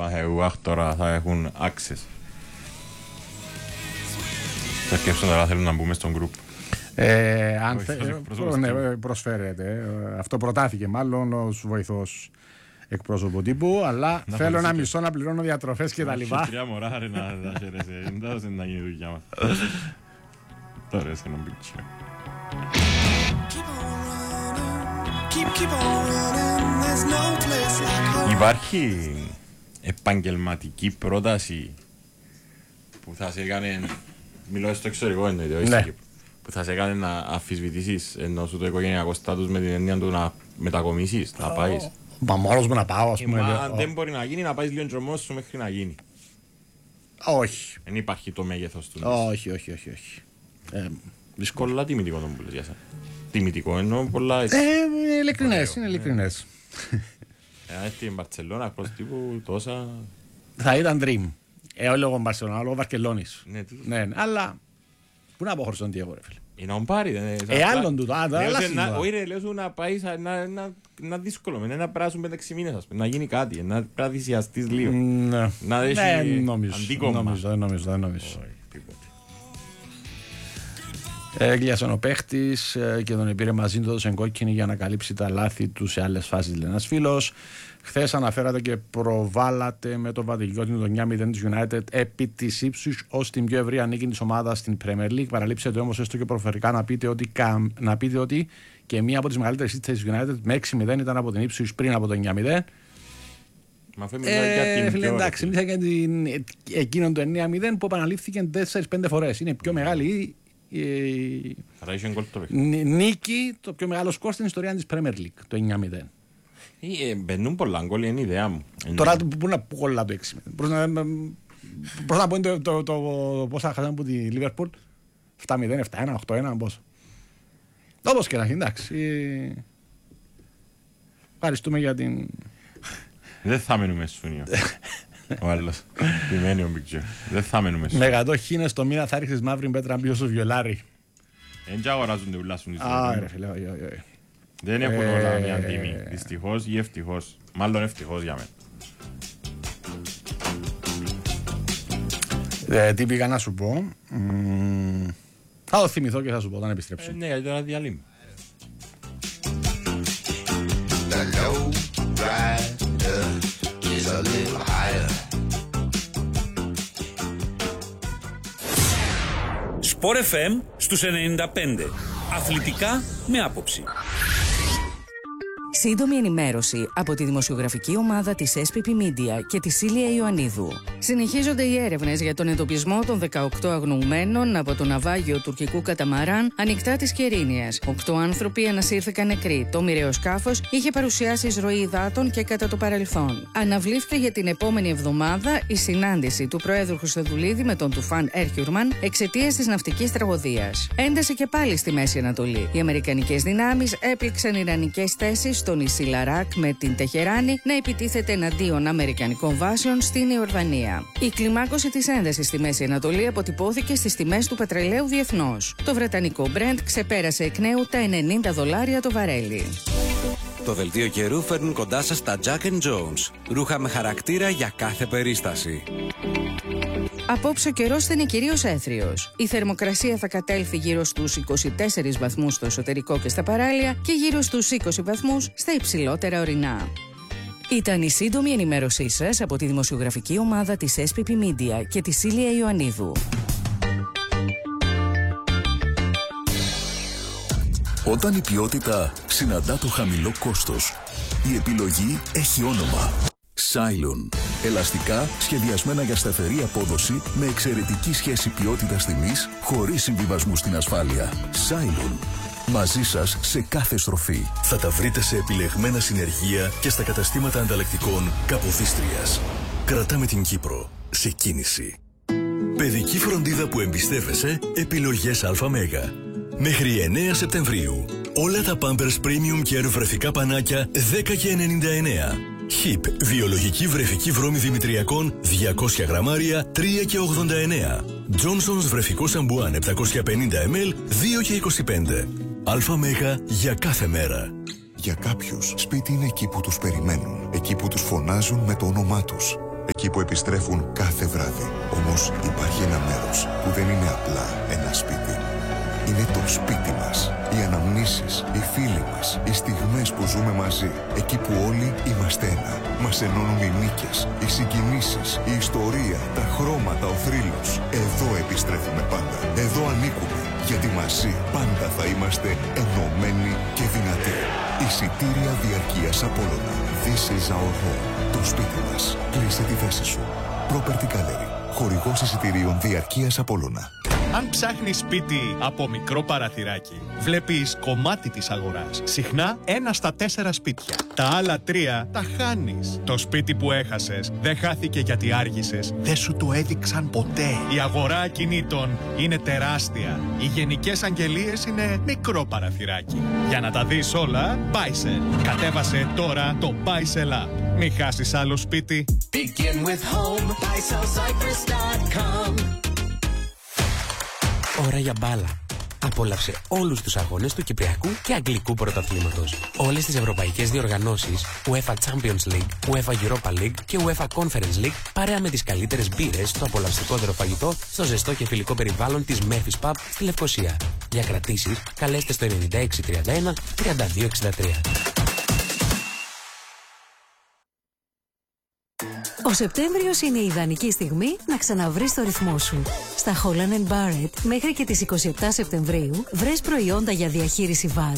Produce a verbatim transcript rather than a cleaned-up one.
Παναθηναϊκού τώρα θα έχουν access. Θα σκέψουν τώρα θέλουν να μπούμε στον group. Ε, αν θε, ναι, προσφέρεται. Αυτό προτάθηκε μάλλον ως βοηθός εκπρόσωπο τύπου, αλλά να θέλω ένα μισό να πληρώνω διατροφές και τα λοιπά. Τρία μωρά ρε να τα χαίρεσαι, δεν να γίνει δουλειά μας. Τώρα είσαι ένα μπίτσιο. Υπάρχει επαγγελματική πρόταση που θα σε έκανε, μιλώ στο εξωτερικό εννοείται, όχι στο Κύπρο, που θα σε έκανε να αμφισβητήσεις ενώ σου το οικογενειακό στάτους με την έννοια του να μετακομίσεις, να πάεις. Μα μόνος μου να πάω, ας πούμε. Μα αν δεν μπορεί να γίνει, να πάεις λίγο ντρομός σου μέχρι να γίνει. Όχι. Δεν υπάρχει το μέγεθος του. Όχι, όχι, όχι, όχι. Ε, πολλά τιμητικό τον που λες για σένα. Τιμητικό εννοώ πολλά έτσι. Ε, είναι ειλικρινές, είναι ειλικρινές. Εάν έρθει η Μπαρτσελώνα, προς τύπου τόσα... Θα ήταν dream. Ε, λόγω Μπαρτσελώνα, λόγω Βαρκελόνης. Ναι, ναι, αλλά πού να πω χωρίς τον Διέγο, ρε φίλε. Είναι να πάρει. Ε, άλλον τούτο, α, άλλον. Όχι ρε, λέω σου να πάεις, να δύσκολο, με να περάσουν πέντε έξι μήνες, ας πούμε, να γίνει κάτι, να πρέπει να θυσιαστείς λίγο. Να δεις αντίκομμα. Δεν νομίζω, δεν νομίζω. Έγκλειασαν ο παίχτης και τον πήρε μαζί του, έδωσε κόκκινη για να καλύψει τα λάθη του σε άλλες φάσεις, λέει ένας φίλος. Χθες αναφέρατε και προβάλατε με το Βατικιώτη το εννιά μηδέν της United επί της ύψους ως την πιο ευρεία νίκη της ομάδας στην Premier League. Παραλείψετε όμως έστω και προφορικά να πείτε ότι, να πείτε ότι και μία από τις μεγαλύτερες ήττες της United με έξι μηδέν ήταν από την ύψους πριν από το εννιά μηδέν. Μα αφού μιλάει για την φίλε, πιο εντάξει, μιλάει για την, εκείνον το εννιά μηδέν που επαναλήφθηκε τέσσερις πέντε φορές. Είναι πιο μεγάλη η νίκη, το πιο μεγάλο σκορ στην ιστορία της Premier League, το εννιά μηδέν. Ε, μπαίνουν πολλά γκολ, είναι η ιδέα μου. Τώρα πού να πω κολλά το έξι μηδέν. Πώς να πω είναι το πόσα χάσαμε από τη Liverpool. επτά μηδέν, επτά ένα, οκτώ ένα, πόσο. Όπως και να έχει, εντάξει. Ευχαριστούμε για την... Δεν θα μένουμε σούνιο. Ο άλλος, επιμένει ο Μπικτζέρ. Δεν θα μένουμε σούνιο. Με εκατό χίνες το μήνα θα ρίξεις μαύρη πέτρα μπει όσο βιολάρι. Εν και αγοράζονται ουλά σου νησί. Α, ρε φίλε, όχι, όχι. Δεν έχουν όλα μια τιμή. Δυστυχώς ή ευτυχώς. Μάλλον ευτυχώς για μένα. Ε, τι πήγα να σου πω. Mm, θα το θυμηθώ και θα σου πω όταν επιστρέψω. Ε, ναι, γιατί τώρα διαλύουμε. Sport εφ εμ στους ενενήντα πέντε. Αθλητικά με άποψη. Σύντομη ενημέρωση από τη δημοσιογραφική ομάδα της ες πι πι Media και τη Σίλια Ιωαννίδου. Συνεχίζονται οι έρευνες για τον εντοπισμό των δεκαοκτώ αγνοωμένων από το ναυάγιο τουρκικού καταμαράν ανοιχτά της Κερίνιας. Οκτώ άνθρωποι ανασύρθηκαν νεκροί. Το μοιραίο σκάφος είχε παρουσιάσει εισρωή υδάτων και κατά το παρελθόν. Αναβλήθηκε για την επόμενη εβδομάδα η συνάντηση του Προέδρου Χρυστοδουλίδη με τον Τουφάν Έρκιουρμαν εξαιτίας της ναυτικής τραγωδίας. Ένταση και πάλι στη Μέση Ανατολή. Οι αμερικανικές δυνάμεις έπληξαν ιρανικές θέσεις στο νησί Λαράκ με την Τεχεράνη να επιτίθεται εναντίον αμερικανικών βάσεων στην Ιορδανία. Η κλιμάκωση της έντασης στη Μέση Ανατολή αποτυπώθηκε στις τιμές του πετρελαίου διεθνώς. Το βρετανικό Brent ξεπέρασε εκ νέου τα ενενήντα δολάρια το βαρέλι. Το δελτίο καιρού φέρνουν κοντά σας τα Jack and Jones. Ρούχα με χαρακτήρα για κάθε περίσταση. Απόψε ο καιρός θα είναι κυρίως έθριος. Η θερμοκρασία θα κατέλθει γύρω στους είκοσι τέσσερις βαθμούς στο εσωτερικό και στα παράλια και γύρω στους είκοσι βαθμούς στα υψηλότερα ορεινά. Ήταν η σύντομη ενημέρωσή σας από τη δημοσιογραφική ομάδα της ες πι πι Media και τη Σίλια Ιωαννίδου. Όταν η ποιότητα συναντά το χαμηλό κόστος, η επιλογή έχει όνομα. Cylon. Ελαστικά σχεδιασμένα για σταθερή απόδοση με εξαιρετική σχέση ποιότητας-τιμής χωρίς συμβιβασμού στην ασφάλεια. Cylon. Μαζί σας σε κάθε στροφή. Θα τα βρείτε σε επιλεγμένα συνεργεία και στα καταστήματα ανταλλακτικών Καποδίστριας. Κρατάμε την Κύπρο σε κίνηση. Παιδική φροντίδα που εμπιστεύεσαι, επιλογές ΑΜ. Μέχρι εννέα Σεπτεμβρίου. Όλα τα Pampers Premium Care βρεφικά πανάκια δέκα και ενενήντα εννέα. Χιπ βιολογική βρεφική βρώμη δημητριακών διακόσια γραμμάρια τρία και ογδόντα εννέα. Johnson's βρεφικό σαμπουάν επτακόσια πενήντα μιλιλίτρα δύο και είκοσι πέντε. ΑΜ για κάθε μέρα. Για κάποιους, σπίτι είναι εκεί που τους περιμένουν, εκεί που τους φωνάζουν με το όνομά τους. εκεί που επιστρέφουν κάθε βράδυ. Όμως υπάρχει ένα μέρος που δεν είναι απλά ένα σπίτι. Είναι το σπίτι μας. Οι αναμνήσεις, οι φίλοι μας, οι στιγμές που ζούμε μαζί. Εκεί που όλοι είμαστε ένα. Μας ενώνουν οι νίκες, οι συγκινήσεις, η ιστορία, τα χρώματα, ο θρύλος. Εδώ επιστρέφουμε πάντα. Εδώ ανήκουμε. Γιατί μαζί πάντα θα είμαστε ενωμένοι και δυνατοί. Εισιτήρια διαρκείας Απόλλωνα. This is our home. Το σπίτι μας. Κλείσε τη θέση σου. Property Gallery. Χορηγός εισιτηρίων διαρκείας Απόλλωνα. Αν ψάχνεις σπίτι από μικρό παραθυράκι, βλέπεις κομμάτι της αγοράς. Συχνά ένα στα τέσσερα σπίτια. Τα άλλα τρία τα χάνεις. Το σπίτι που έχασες δεν χάθηκε γιατί άργησες. Δεν σου το έδειξαν ποτέ. Η αγορά ακινήτων είναι τεράστια. Οι γενικές αγγελίες είναι μικρό παραθυράκι. Για να τα δεις όλα, Buysell. Κατέβασε τώρα το Buysell App. Μην χάσεις άλλο σπίτι. Begin with home, buy sell cyprus dot com. Ώρα για μπάλα. Απόλαυσε όλους τους αγώνες του Κυπριακού και Αγγλικού Πρωταθλήματος. Όλες τις ευρωπαϊκές διοργανώσεις, UEFA Champions League, UEFA Europa League και UEFA Conference League, παρέα με τις καλύτερες μπύρες, το απολαυστικότερο φαγητό, στο ζεστό και φιλικό περιβάλλον της Memphis Pub στη Λευκοσία. Για κρατήσεις, καλέστε στο ενενήντα έξι τριάντα ένα τριάντα δύο εξήντα τρία. Ο Σεπτέμβριος είναι η ιδανική στιγμή να ξαναβρεις το ρυθμό σου. Στα Holland and Barrett μέχρι και τις είκοσι επτά Σεπτεμβρίου βρες προϊόντα για διαχείριση βατ